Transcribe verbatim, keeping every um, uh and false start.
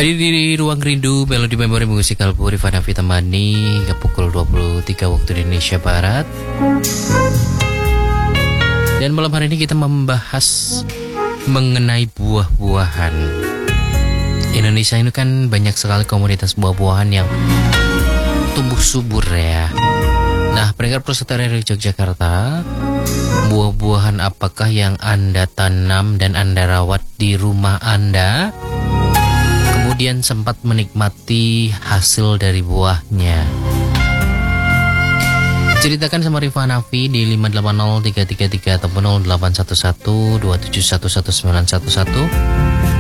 Hadir di Ruang Rindu, melodi memori musikal Bu Rifana Fitamani ke pukul dua puluh tiga waktu di Indonesia Barat. Dan malam hari ini kita membahas mengenai buah-buahan. Indonesia ini kan banyak sekali komunitas buah-buahan yang tumbuh subur ya. Nah, pendengar Persatuan Radio Yogyakarta, buah-buahan apakah yang Anda tanam dan Anda rawat di rumah Anda? Kemudian sempat menikmati hasil dari buahnya. Ceritakan sama Rifana Nafi di lima delapan nol tiga tiga tiga atau nol delapan satu satu dua tujuh satu satu sembilan satu satu.